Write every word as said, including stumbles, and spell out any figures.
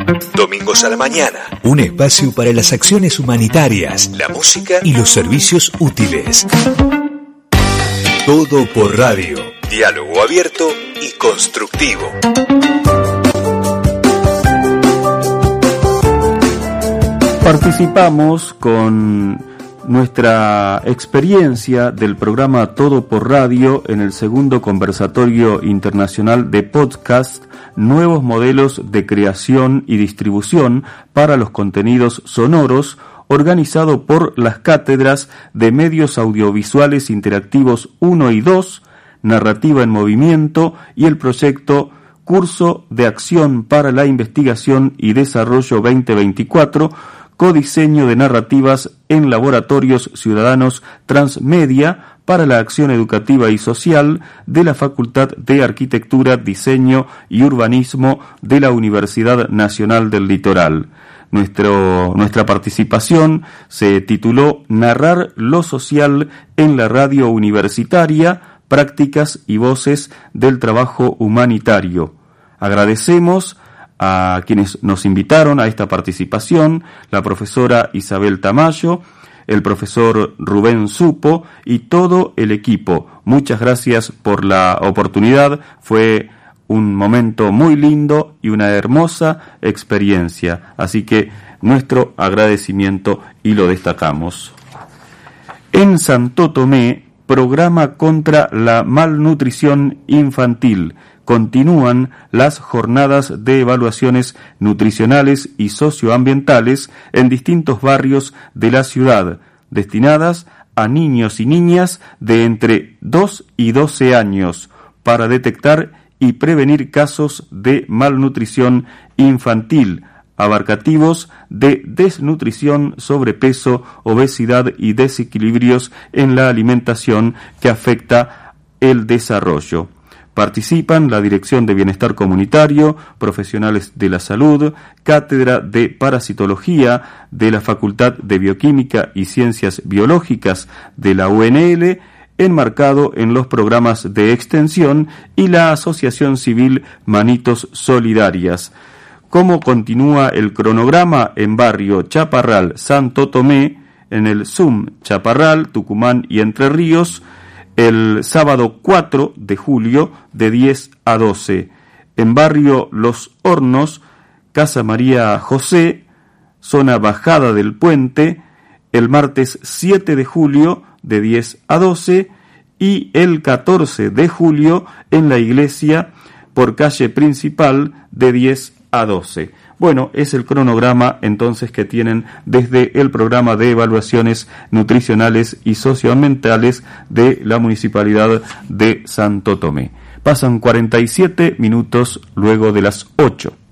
Domingos a la mañana, un espacio para las acciones humanitarias, la música y los servicios útiles. Todo por radio. Diálogo abierto y constructivo. Participamos con nuestra experiencia del programa Todo por Radio en el segundo conversatorio internacional de podcast, nuevos modelos de creación y distribución para los contenidos sonoros, organizado por las cátedras de Medios Audiovisuales Interactivos uno y dos, Narrativa en Movimiento y el proyecto Curso de Acción para la Investigación y Desarrollo veinte veinticuatro, Codiseño de Narrativas en Laboratorios Ciudadanos Transmedia para la Acción Educativa y Social de la Facultad de Arquitectura, Diseño y Urbanismo de la Universidad Nacional del Litoral. Nuestro, nuestra participación se tituló Narrar lo social en la radio universitaria, prácticas y voces del trabajo humanitario. Agradecemos a quienes nos invitaron a esta participación, la profesora Isabel Tamayo, el profesor Rubén Supo y todo el equipo. Muchas gracias por la oportunidad, fue un momento muy lindo y una hermosa experiencia, así que nuestro agradecimiento y lo destacamos. En Santo Tomé, programa contra la malnutrición infantil. Continúan las jornadas de evaluaciones nutricionales y socioambientales en distintos barrios de la ciudad, destinadas a niños y niñas de entre dos y doce años, para detectar y prevenir casos de malnutrición infantil, abarcativos de desnutrición, sobrepeso, obesidad y desequilibrios en la alimentación que afecta el desarrollo. Participan la Dirección de Bienestar Comunitario, profesionales de la salud, Cátedra de Parasitología de la Facultad de Bioquímica y Ciencias Biológicas de la U N L, enmarcado en los programas de extensión, y la Asociación Civil Manitos Solidarias. ¿Cómo continúa el cronograma? En barrio Chaparral, Santo Tomé, en el S U M Chaparral, Tucumán y Entre Ríos, el sábado cuatro de julio de diez a doce. En barrio Los Hornos, Casa María José, zona Bajada del Puente, el martes siete de julio de diez a doce, y el catorce de julio en la iglesia por calle principal de diez a doce. Bueno, es el cronograma entonces que tienen desde el programa de evaluaciones nutricionales y socioambientales de la Municipalidad de Santo Tomé. Pasan cuarenta y siete minutos luego de las ocho.